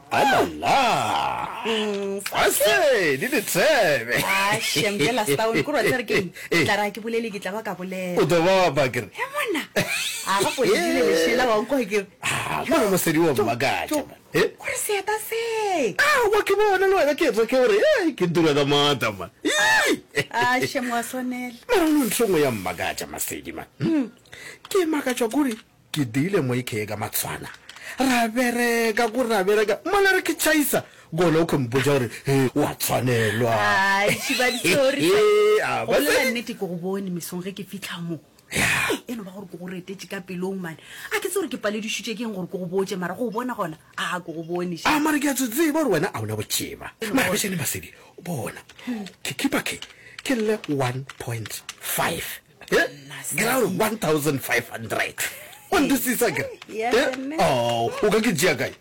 alala ase di tsebe shembe la sta o kurwa tsere ke tla ra ke bolele ke tla ba ka bolela o do ba ba ke mona a ga pole dile le shela wa nko ke mo sedi wa magaja ko se ta se wa ke bona lo wena ke tso ke re ke dura da mata man shemo wa sonela mara lo ntlongo ya magaja masedi man ke magaja guri ke dile mo ikega matswana ra bereka mala re ke chaisa golo ke mboja re wa tshwanelwa shibadi sorry o le nnete go bone misongge ke fitla mo eno ba gore go retetse ka pelong man a ke tsore ke paledishitse ke gore go boje mara go bona gona a go bone mara ke a tsetse ba re wena a ona botsheba mara bese ne basedi o bona ke kipa ke le 1.5 gra 1500 on this is again o ka ke dia kae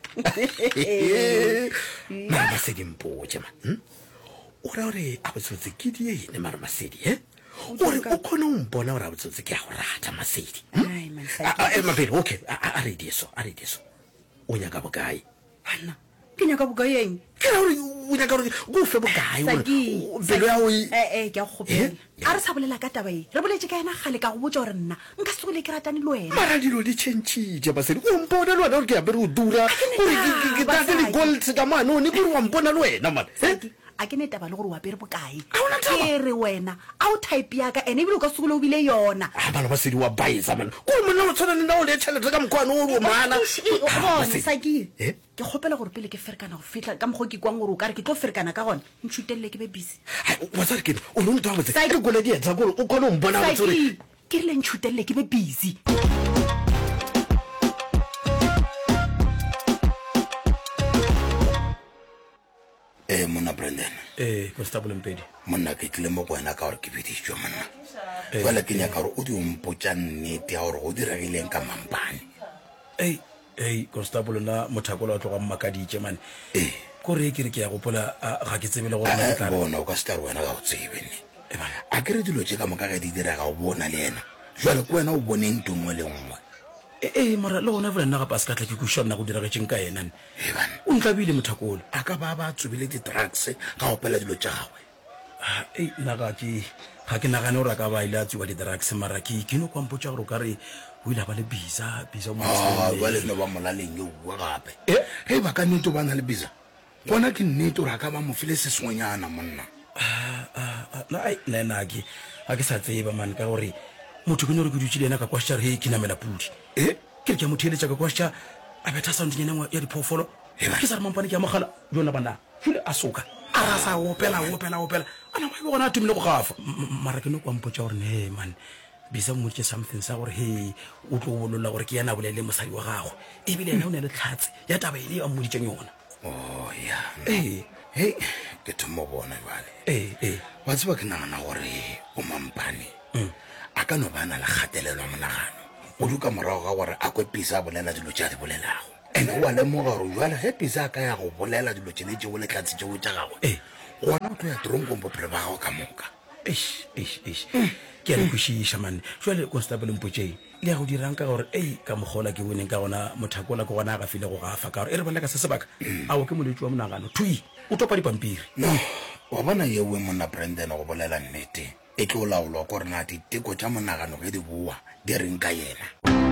mara basedi mpoje man o re a botsotse ke die ne mara basedi ore o khona umbona ora botsotse ke a go rata masedi mapele okay a re diso o nyaka bokae ana ke nyaka bokae eng ke re o nyaka gore go fe bokae pelo ya o ke a gopela a re sa bolela ka taba e re boletse ka ena gale ka go botsa gore nna nka se gole ke ratane le wena mara dilo di tšhentšhitše basedi o mpona le wena gore ke apere o dura gore ke tate le gold ka mano ne gore wa mpona le wena man a ke ne taba le gore wa pere bokae ke re wena a o type ya ka ene bile o ka se go le bile yona bana ba sedi wa baisa man ko monna o tshwana nna o le tšhelete ka mokwana o o mana saki ke gopela gore pele ke ferekana go fitla ka mogo ke kwang gore o kare ke tlo ferekana ka gona ntšhutelele ke be busy wa tsare ke o lo ntwa botse ke gole di etsa gore o kgone o mbona go tsore ke le ntšhutelele ke be busy monna Brandon constable Mpedi monna ke tle mo kwena ka gore ke biditšwe monna fela ke nyaka gore o di ompotsa nnete ya gore go diragileng ka mampane constable na mothakolo wa tloga mmakaditše mane kore ke re ke ya gopola ga ke tsebele gore bona o ka se tla re wena ka go tsebene a ke re dilo tse ka moka ga di diraga go bona le ena jale ko wena o boneng tumo le nngwe mara le gona fela nna gape a se ka tla ke kuša nna go diragetseng ka enane o ntlabile mothakolo a ka ba tsubile di-drugs ga gopela dilo tša gagwe nna ga ke nagane gore a ka ba ile a tsuba di-drugs mara ke no kwampotsa gore o ka re o ile a ba le bisa jale no ba molaleng yo bua gape ge ba ka nnete o ba na le bisa gona ke nnete gore a ka ba mofile se sengwenyana monna nna ga ke sa tseba mane ka gore motho ke ne gore ke dutse le ena ka kwasha re ke namela pudi ke re ke a motheeletša ka kwasha a betha soundnyana ya diphoofolo ke sa re mampane ke ya mogala jona bana fule a soka a ra sa opela ana ba gona a tumile go gafa mara ke no kwampotsa gore ne man bisa mmotse something sa gore o tlo bolola gore ke yana bolele mosadi wa gago ebile ena o ne le tlhatse ya taba ele a mmoditseng yona ke thomo bona jale wa tseba ke nagana gore o mampane a ka no bana le gatelelwa monagano o duka morago ga gore a kwe pisa a bolela dilo tša di bolelago ene wa lemoga gore jala ge pisa a ka ya go bolela dilo tšene tšeo le tlatse tšeo tša gagwe gona o tlo ya tronkong bophelo ba gago ka moka ke a le kwešiša mane jale constable mpotšeng le ya go dirang ka gore ka mogola ke boneng ka gona mothakola ke gona a gafile go gafa ka gore e re bolela ka se sebaka ao ke moletši wa monagano thui o topa dipampiri no wa bona yewe monna Brandon go bolela nnete e tlo laolwa gore na diteko tša monagano ge di boa di reng ka yena